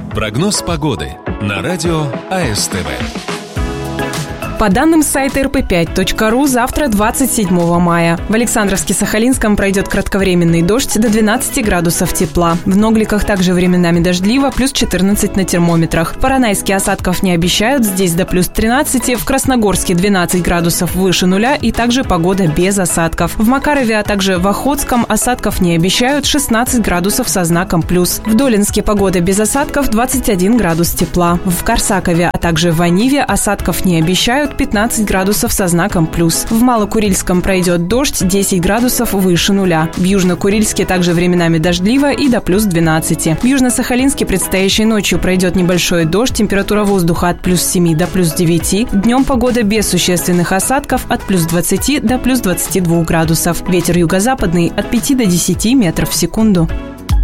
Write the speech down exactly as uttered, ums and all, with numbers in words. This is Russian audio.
Прогноз погоды на радио АСТВ. По данным сайта эр пэ пять точка ру, завтра, двадцать седьмого мая, в Александровске-Сахалинском пройдет кратковременный дождь до двенадцати градусов тепла. В Ногликах также временами дождливо, плюс четырнадцать на термометрах. В Поронайске осадков не обещают, здесь до плюс тринадцати. В Красногорске двенадцать градусов выше нуля и также погода без осадков. В Макарове, а также в Охотском осадков не обещают, шестнадцать градусов со знаком плюс. В Долинске погода без осадков, двадцать один градус тепла. В Корсакове, а также в Аниве осадков не обещают, пятнадцать градусов со знаком плюс. В Малокурильском пройдет дождь, десять градусов выше нуля. В Южно-Курильске также временами дождливо и до плюс двенадцати. В Южно-Сахалинске предстоящей ночью пройдет небольшой дождь, температура воздуха от плюс семи до плюс девяти. Днем погода без существенных осадков от плюс двадцати до плюс двадцати двух градусов. Ветер юго-западный от пяти до десяти метров в секунду.